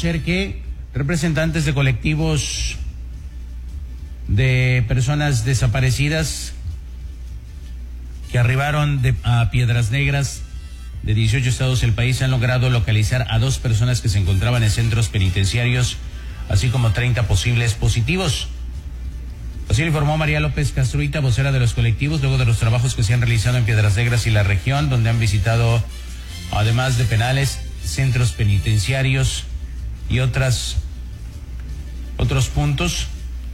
conocer que representantes de colectivos de personas desaparecidas que arribaron a Piedras Negras de 18 estados del país han logrado localizar a 2 personas que se encontraban en centros penitenciarios, así como 30 posibles positivos. Así lo informó María López Castruita, vocera de los colectivos, luego de los trabajos que se han realizado en Piedras Negras y la región, donde han visitado, además de penales, centros penitenciarios y otros puntos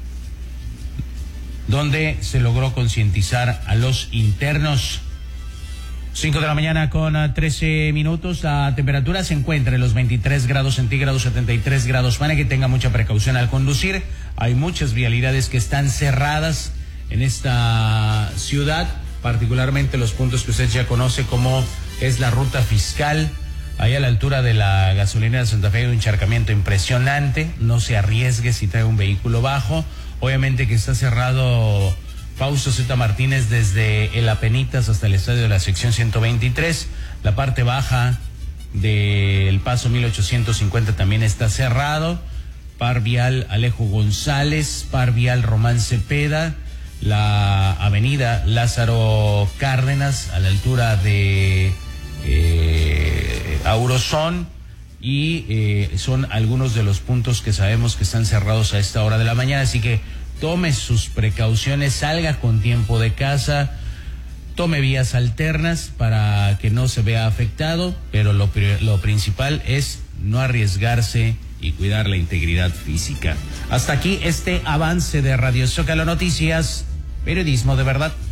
donde se logró concientizar a los internos. 5 de la mañana con 13 minutos. La temperatura se encuentra en los 23 grados centígrados, 73 grados Fahrenheit. Que tenga mucha precaución al conducir. Hay muchas vialidades que están cerradas en esta ciudad, particularmente los puntos que usted ya conoce, como es la ruta fiscal. Ahí a la altura de la gasolinera de Santa Fe hay un encharcamiento impresionante. No se arriesgue si trae un vehículo bajo. Obviamente que está cerrado Fausto Z. Martínez desde el Apenitas hasta el estadio de la sección 123. La parte baja del paso 1850 también está cerrado. Par vial Alejo González, par vial Román Cepeda, la avenida Lázaro Cárdenas a la altura de Aurozón, y son algunos de los puntos que sabemos que están cerrados a esta hora de la mañana, así que tome sus precauciones, salga con tiempo de casa, tome vías alternas para que no se vea afectado, pero lo principal es no arriesgarse y cuidar la integridad física. Hasta aquí este avance de Radio Zócalo Noticias, periodismo de verdad.